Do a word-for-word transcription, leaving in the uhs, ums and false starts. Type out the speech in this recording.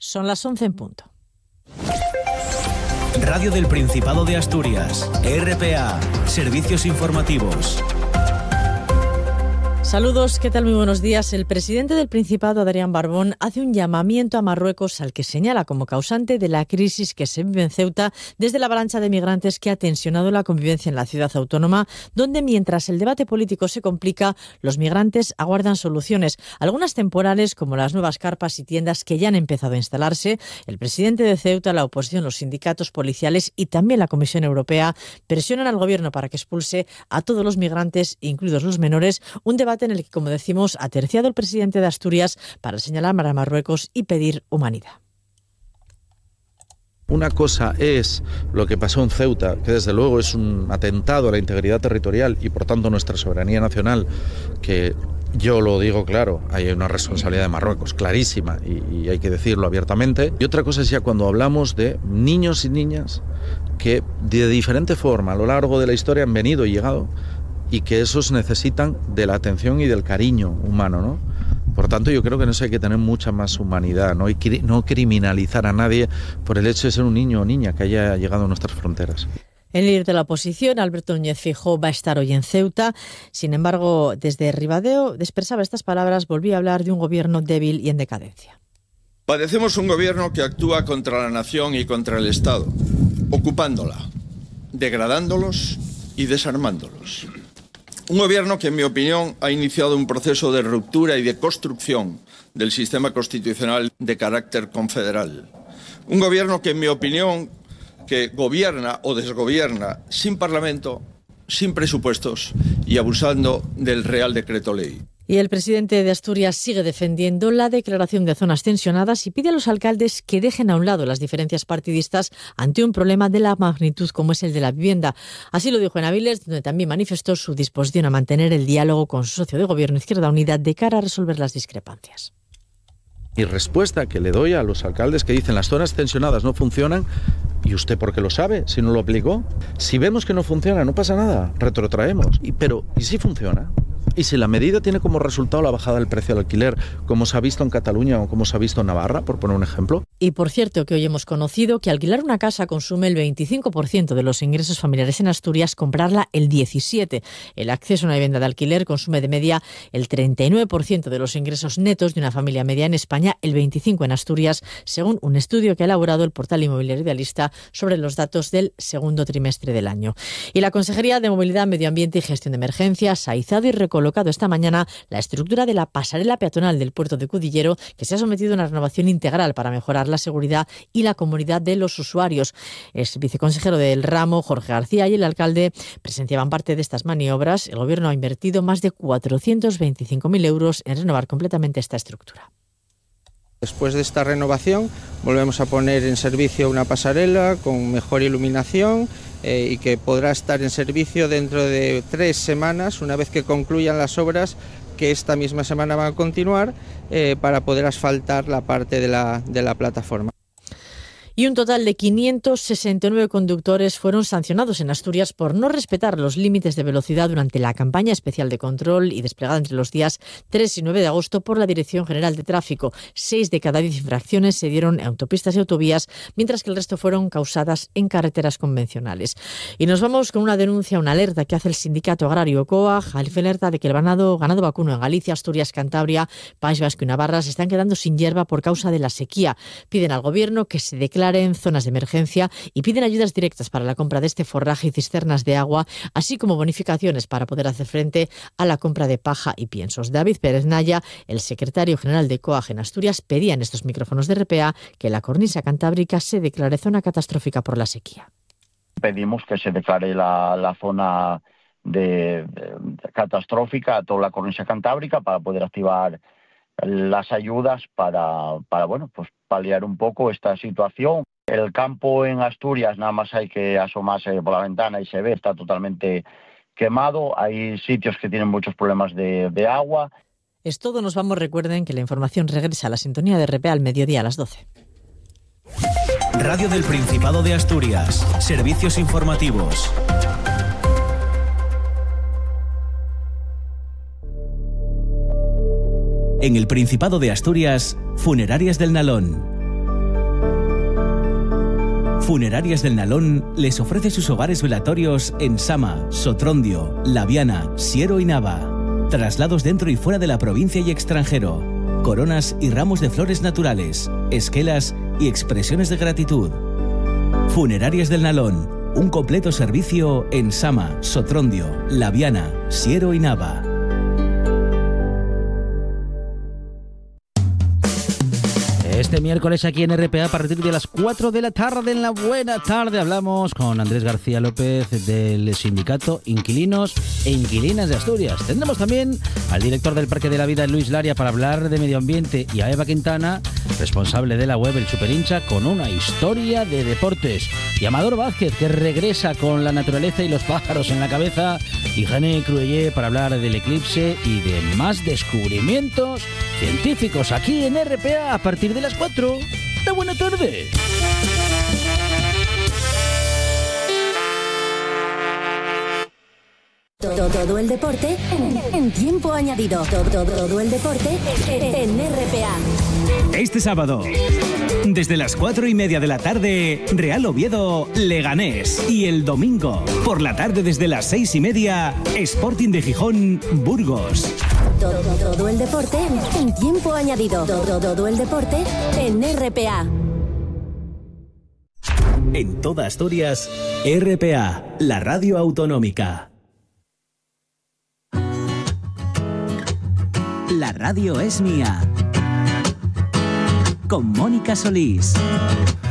Son las once en punto. Radio del Principado de Asturias, R P A, Servicios Informativos. Saludos, ¿qué tal? Muy buenos días. El presidente del Principado, Adrián Barbón, hace un llamamiento a Marruecos al que señala como causante de la crisis que se vive en Ceuta desde la avalancha de migrantes que ha tensionado la convivencia en la ciudad autónoma, donde mientras el debate político se complica, los migrantes aguardan soluciones, algunas temporales como las nuevas carpas y tiendas que ya han empezado a instalarse. El presidente de Ceuta, la oposición, los sindicatos policiales y también la Comisión Europea presionan al gobierno para que expulse a todos los migrantes, incluidos los menores, un debate en el que, como decimos, ha terciado el presidente de Asturias para señalar a Marruecos y pedir humanidad. Una cosa es lo que pasó en Ceuta, que desde luego es un atentado a la integridad territorial y por tanto nuestra soberanía nacional, que yo lo digo claro, hay una responsabilidad de Marruecos clarísima y, y hay que decirlo abiertamente. Y otra cosa es ya cuando hablamos de niños y niñas que de diferente forma a lo largo de la historia han venido y llegado, y que esos necesitan de la atención y del cariño humano, ¿no? Por tanto, yo creo que en eso hay que tener mucha más humanidad, ¿no? Y cri- no criminalizar a nadie por el hecho de ser un niño o niña que haya llegado a nuestras fronteras. El líder de la oposición, Alberto Núñez Feijóo, va a estar hoy en Ceuta. Sin embargo, desde Ribadeo expresaba estas palabras, volvía a hablar de un gobierno débil y en decadencia. Padecemos un gobierno que actúa contra la nación y contra el Estado, ocupándola, degradándolos y desarmándolos. Un gobierno que, en mi opinión, ha iniciado un proceso de ruptura y de construcción del sistema constitucional de carácter confederal. Un gobierno que, en mi opinión, que gobierna o desgobierna sin Parlamento, sin presupuestos y abusando del Real Decreto Ley. Y el presidente de Asturias sigue defendiendo la declaración de zonas tensionadas y pide a los alcaldes que dejen a un lado las diferencias partidistas ante un problema de la magnitud como es el de la vivienda. Así lo dijo en Avilés, donde también manifestó su disposición a mantener el diálogo con su socio de gobierno Izquierda Unida de cara a resolver las discrepancias. Y respuesta que le doy a los alcaldes que dicen las zonas tensionadas no funcionan. ¿Y usted por qué lo sabe? Si no lo aplicó. Si vemos que no funciona, no pasa nada, retrotraemos. Y, pero, ¿y si funciona? ¿Y si la medida tiene como resultado la bajada del precio del alquiler, como se ha visto en Cataluña o como se ha visto en Navarra, por poner un ejemplo? Y por cierto, que hoy hemos conocido que alquilar una casa consume el veinticinco por ciento de los ingresos familiares en Asturias, comprarla el diecisiete por ciento. El acceso a una vivienda de alquiler consume de media el treinta y nueve por ciento de los ingresos netos de una familia media en España, el veinticinco por ciento en Asturias, según un estudio que ha elaborado el portal inmobiliario Idealista sobre los datos del segundo trimestre del año. Y la Consejería de Movilidad, Medio Ambiente y Gestión de Emergencias ha izado y recolocado esta mañana la estructura de la pasarela peatonal del puerto de Cudillero, que se ha sometido a una renovación integral para mejorar la seguridad y la comodidad de los usuarios. El viceconsejero del ramo, Jorge García, y el alcalde presenciaban parte de estas maniobras. El gobierno ha invertido más de cuatrocientos veinticinco mil euros en renovar completamente esta estructura. Después de esta renovación volvemos a poner en servicio una pasarela con mejor iluminación eh, y que podrá estar en servicio dentro de tres semanas, una vez que concluyan las obras que esta misma semana van a continuar, eh, para poder asfaltar la parte de la, de la plataforma. Y un total de quinientos sesenta y nueve conductores fueron sancionados en Asturias por no respetar los límites de velocidad durante la campaña especial de control y desplegada entre los días tres y nueve de agosto por la Dirección General de Tráfico. Seis de cada diez infracciones se dieron en autopistas y autovías, mientras que el resto fueron causadas en carreteras convencionales. Y nos vamos con una denuncia, una alerta que hace el sindicato agrario COAG, alerta de que el ganado, ganado vacuno en Galicia, Asturias, Cantabria, País Vasco y Navarra se están quedando sin hierba por causa de la sequía. Piden al gobierno que se declare en zonas de emergencia y piden ayudas directas para la compra de este forraje y cisternas de agua, así como bonificaciones para poder hacer frente a la compra de paja y piensos. David Pérez Naya, el secretario general de COAG en Asturias, pedía en estos micrófonos de R P A que la cornisa cantábrica se declare zona catastrófica por la sequía. Pedimos que se declare la, la zona de, de, de catastrófica a toda la cornisa cantábrica para poder activar las ayudas para, para bueno, pues paliar un poco esta situación. El campo en Asturias, nada más hay que asomarse por la ventana y se ve, está totalmente quemado. Hay sitios que tienen muchos problemas de, de agua. Es todo, nos vamos. Recuerden que la información regresa a la sintonía de R P A al mediodía a las doce. Radio del Principado de Asturias. Servicios informativos. En el Principado de Asturias, Funerarias del Nalón. Funerarias del Nalón les ofrece sus hogares velatorios en Sama, Sotrondio, Laviana, Siero y Nava. Traslados dentro y fuera de la provincia y extranjero. Coronas y ramos de flores naturales, esquelas y expresiones de gratitud. Funerarias del Nalón, un completo servicio en Sama, Sotrondio, Laviana, Siero y Nava. Este miércoles aquí en R P A a partir de las cuatro de la tarde, en la buena tarde, hablamos con Andrés García López del sindicato Inquilinos e Inquilinas de Asturias. Tendremos también al director del Parque de la Vida, Luis Laria, para hablar de medio ambiente, y a Eva Quintana, responsable de la web El Superhincha, con una historia de deportes. Y Amador Vázquez, que regresa con la naturaleza y los pájaros en la cabeza, y Jané Cruellé para hablar del eclipse y de más descubrimientos científicos aquí en R P A a partir de las cuatro. ¡La buena tarde! Todo, todo el deporte en tiempo añadido. Todo, todo, todo el deporte en R P A. Este sábado, desde las cuatro y media de la tarde, Real Oviedo, Leganés. Y el domingo, por la tarde desde las seis y media, Sporting de Gijón, Burgos. Todo, todo el deporte en tiempo añadido. Todo, todo el deporte en R P A. En toda Asturias, R P A, la radio autonómica. La radio es mía. Con Mónica Solís.